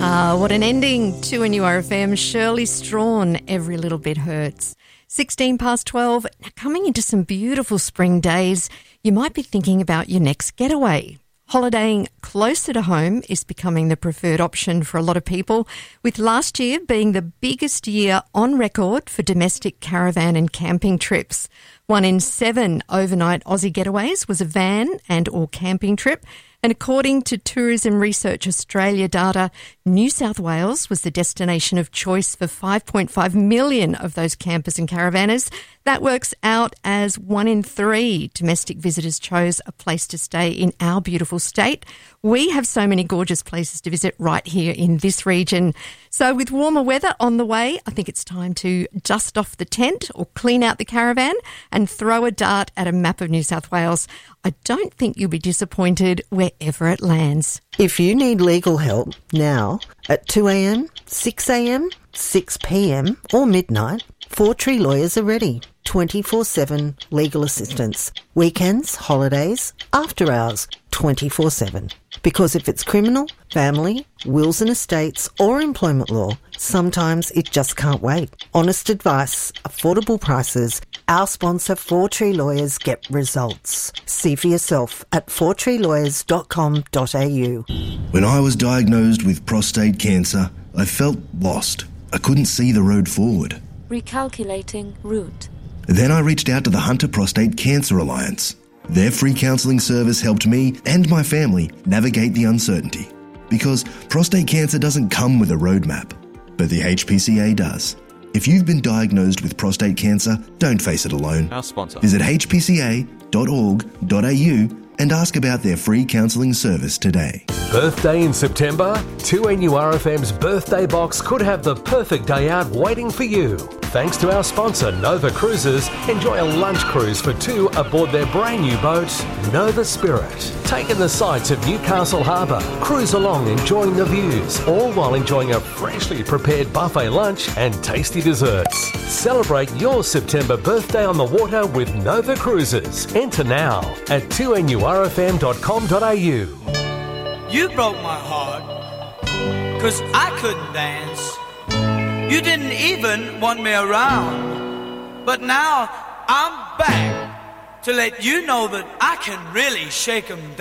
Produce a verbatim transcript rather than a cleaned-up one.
Ah, what an ending to a new R F M. Shirley Strawn, Every Little Bit Hurts. sixteen past twelve. Now, coming into some beautiful spring days, you might be thinking about your next getaway. Holidaying closer to home is becoming the preferred option for a lot of people, with last year being the biggest year on record for domestic caravan and camping trips. One in seven overnight Aussie getaways was a van and or camping trip. And according to Tourism Research Australia data, New South Wales was the destination of choice for five point five million of those campers and caravanners. That works out as one in three domestic visitors chose a place to stay in our beautiful state. We have so many gorgeous places to visit right here in this region. So with warmer weather on the way, I think it's time to dust off the tent or clean out the caravan and throw a dart at a map of New South Wales. I don't think you'll be disappointed wherever it lands. If you need legal help now at two a.m, six a.m, six p.m or midnight, Four Tree Lawyers are ready. twenty-four seven legal assistance. Weekends, holidays, after hours, twenty-four seven. Because if it's criminal, family, wills and estates or employment law, sometimes it just can't wait. Honest advice, affordable prices. Our sponsor, Four Tree Lawyers, get results. See for yourself at four tree lawyers dot com dot a u. When I was diagnosed with prostate cancer, I felt lost. I couldn't see the road forward. Recalculating route. Then I reached out to the Hunter Prostate Cancer Alliance. Their free counselling service helped me and my family navigate the uncertainty. Because prostate cancer doesn't come with a roadmap, but the H P C A does. If you've been diagnosed with prostate cancer, don't face it alone. Our sponsor. Visit h p c a dot org dot a u and ask about their free counselling service today. Birthday in September? two N U R F M's birthday box could have the perfect day out waiting for you. Thanks to our sponsor, Nova Cruises, enjoy a lunch cruise for two aboard their brand new boat, Nova Spirit. Take in the sights of Newcastle Harbour, cruise along enjoying the views, all while enjoying a freshly prepared buffet lunch and tasty desserts. Celebrate your September birthday on the water with Nova Cruises. Enter now at two n u r f m dot com dot a u. You broke my heart, cause I couldn't dance. You didn't even want me around. But now I'm back to let you know that I can really shake 'em down.